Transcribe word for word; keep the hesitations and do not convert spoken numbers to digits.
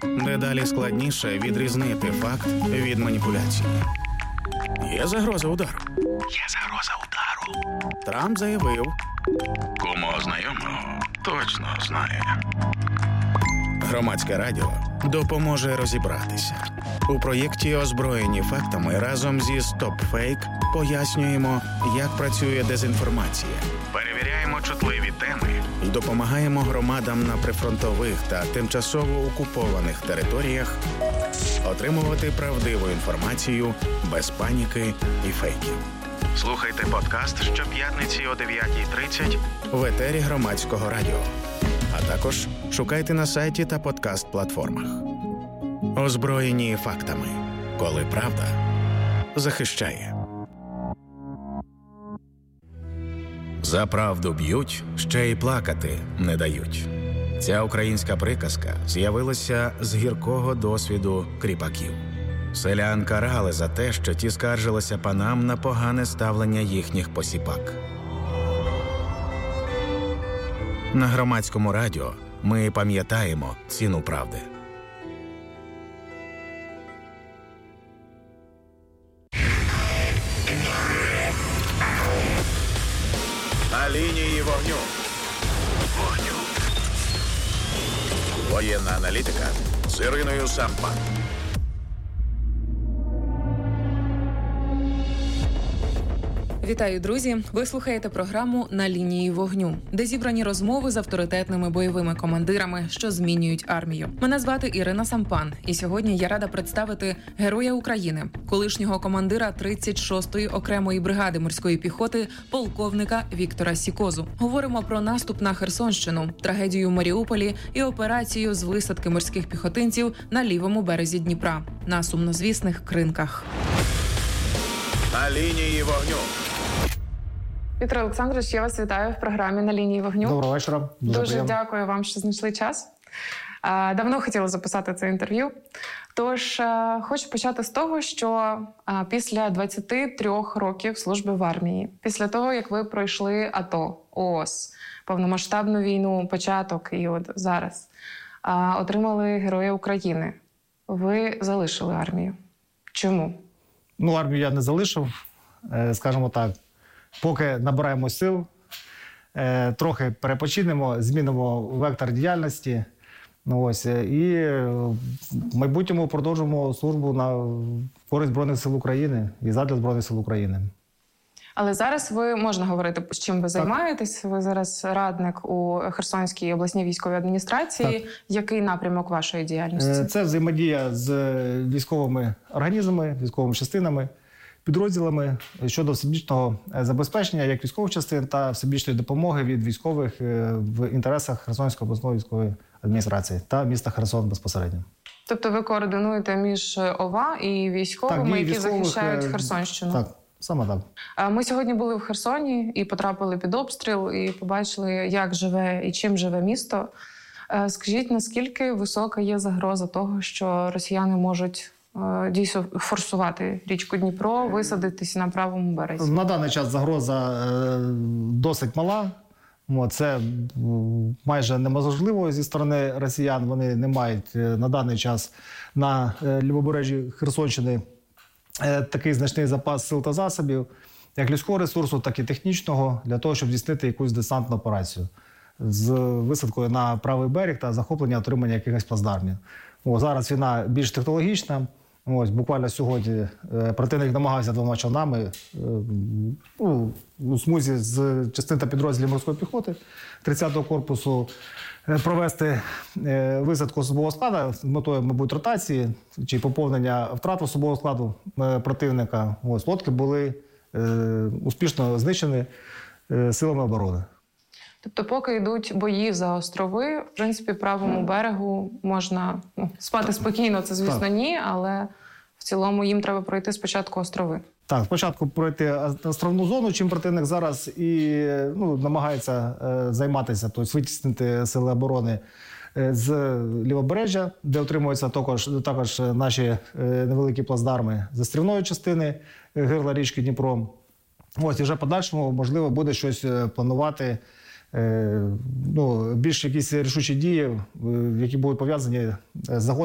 Дедалі складніше відрізнити факт від маніпуляції. Є загроза удару. Є загроза удару. Трамп заявив. Кому знайомого точно знає. Громадське радіо допоможе розібратися. У проєкті «Озброєні фактами» разом зі StopFake пояснюємо, як працює дезінформація. Перевіряємо чутливі теми і допомагаємо громадам на прифронтових та тимчасово окупованих територіях отримувати правдиву інформацію без паніки і фейків. Слухайте подкаст щоп'ятниці о дев'ятій тридцять в етері Громадського радіо. А також шукайте на сайті та подкаст-платформах. Озброєні фактами. Коли правда захищає. За правду б'ють, ще й плакати не дають. Ця українська приказка з'явилася з гіркого досвіду кріпаків. Селян карали за те, що ті скаржилися панам на погане ставлення їхніх посіпак. На Громадському радіо ми пам'ятаємо ціну правди. На лінії вогню. Вогню. Воєнна аналітика з Іриною Сампан. Вітаю, друзі! Ви слухаєте програму «На лінії вогню», де зібрані розмови з авторитетними бойовими командирами, що змінюють армію. Мене звати Ірина Сампан, і сьогодні я рада представити Героя України, колишнього командира тридцять шостої окремої бригади морської піхоти, полковника Віктора Сікозу. Говоримо про наступ на Херсонщину, трагедію в Маріуполі і операцію з висадки морських піхотинців на лівому березі Дніпра, на сумнозвісних Кринках. На лінії вогню. Віктор Олександрович, я вас вітаю в програмі «На лінії вогню». Доброго вечора. Дуже, Дуже дякую вам, що знайшли час. Давно хотіла записати це інтерв'ю. Тож, хочу почати з того, що після двадцяти трьох років служби в армії, після того, як ви пройшли АТО, ООС, повномасштабну війну, початок і от зараз, отримали Героя України. Ви залишили армію. Чому? Ну, армію я не залишив, скажімо так. Поки набираємо сил, трохи перепочинемо, змінимо вектор діяльності. Ну, ось, і в майбутньому продовжимо службу на користь Збройних сил України і задля Збройних сил України. Але зараз ви, можна говорити, з чим ви займаєтесь. Ви зараз радник у Херсонській обласній військовій адміністрації. Так. Який напрямок вашої діяльності? Це взаємодія з військовими організмами, військовими частинами, підрозділами щодо всебічного забезпечення як військових частин та всебічної допомоги від військових в інтересах Херсонської обласної військової адміністрації та міста Херсон безпосередньо. Тобто ви координуєте між ОВА і військовими, так, і які захищають Херсонщину? Так, саме так. Ми сьогодні були в Херсоні і потрапили під обстріл, і побачили, як живе і чим живе місто. Скажіть, наскільки висока є загроза того, що росіяни можуть дійсно форсувати річку Дніпро, висадитися на правому березі? На даний час загроза досить мала. Це майже неможливо зі сторони росіян. Вони не мають на даний час на лівобережжі Херсонщини такий значний запас сил та засобів, як людського ресурсу, так і технічного, для того, щоб здійснити якусь десантну операцію з висадкою на правий берег та захоплення, отримання якихось плацдармів. О, зараз війна більш технологічна. Ось, буквально сьогодні противник намагався двома човнами ну, у смузі з частин та підрозділів морської піхоти тридцятого корпусу провести висадку особового складу з метою, мабуть, ротації чи поповнення втрат особового складу противника. Ось, лодки були е, успішно знищені е, силами оборони. Тобто, поки йдуть бої за острови, в принципі, правому берегу можна ну, спати спокійно, це, звісно, так. Ні, але в цілому їм треба пройти спочатку острови. Так, спочатку пройти островну зону, чим противник зараз і ну, намагається е, займатися, тобто витіснити сили оборони е, з лівобережжя, де отримуються також, також наші е, невеликі плацдарми з острівної частини е, гирла річки Дніпро. Ось, і вже подальшому, можливо, буде щось планувати, е, ну, більш якісь рішучі дії, які будуть пов'язані з загоном